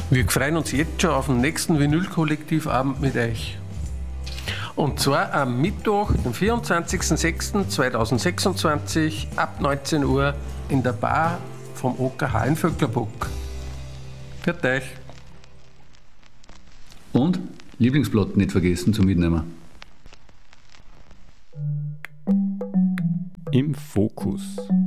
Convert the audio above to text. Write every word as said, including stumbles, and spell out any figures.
Wir freuen uns jetzt schon auf den nächsten Vinyl-Kollektivabend mit euch. Und zwar am Mittwoch, den vierundzwanzigsten sechsten zweitausendsechsundzwanzig ab neunzehn Uhr in der Bar vom O K H in Vöcklerbuck. Für euch. Und Lieblingsblatt nicht vergessen zu mitnehmen. Im Fokus.